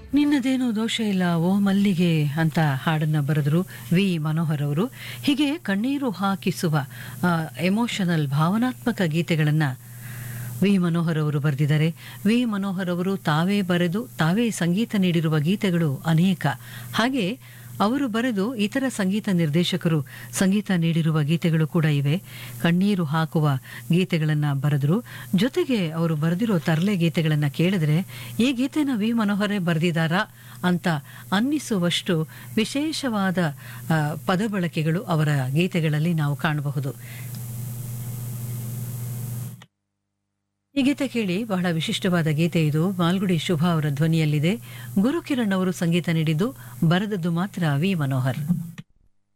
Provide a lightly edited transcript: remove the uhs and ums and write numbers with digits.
ನಿನ್ನದೇನೂ ದೋಷ ಇಲ್ಲ ಓ ಮಲ್ಲಿಗೆ ಅಂತ ಹಾಡನ್ನ ಬರೆದರು ವಿ ಮನೋಹರ್ ಅವರು. ಹೀಗೆ ಕಣ್ಣೀರು ಹಾಕಿಸುವ ಎಮೋಷನಲ್ ಭಾವನಾತ್ಮಕ ಗೀತೆಗಳನ್ನು ವಿ ಮನೋಹರ್ ಅವರು ಬರೆದಿದ್ದಾರೆ. ವಿ ಮನೋಹರ್ ಅವರು ತಾವೇ ಬರೆದು ತಾವೇ ಸಂಗೀತ ನೀಡಿರುವ ಗೀತೆಗಳು ಅನೇಕ. ಹಾಗೆ ಅವರು ಬರೆದು ಇತರ ಸಂಗೀತ ನಿರ್ದೇಶಕರು ಸಂಗೀತ ನೀಡಿರುವ ಗೀತೆಗಳು ಕೂಡ ಇವೆ. ಕಣ್ಣೀರು ಹಾಕುವ ಗೀತೆಗಳನ್ನು ಬರೆದರು. ಜೊತೆಗೆ ಅವರು ಬರೆದಿರೋ ತರಲೆ ಗೀತೆಗಳನ್ನು ಕೇಳಿದ್ರೆ ಈ ಗೀತೆನ ವಿ ಮನೋಹರೇ ಬರೆದಿದ್ದಾರಾ ಅಂತ ಅನ್ನಿಸುವಷ್ಟು ವಿಶೇಷವಾದ ಪದ ಬಳಕೆಗಳು ಅವರ ಗೀತೆಗಳಲ್ಲಿ ನಾವು ಕಾಣಬಹುದು. ಈ ಗೀತೆ ಕೇಳಿ, ಬಹಳ ವಿಶಿಷ್ಟವಾದ ಗೀತೆ ಇದು. ಮಾಲ್ಗುಡಿ ಶುಭ ಅವರ ಧ್ವನಿಯಲ್ಲಿದೆ. ಗುರುಕಿರಣ್ ಅವರು ಸಂಗೀತ ನೀಡಿದ್ದು, ಬರೆದದ್ದು ಮಾತ್ರ ವಿ ಮನೋಹರ್.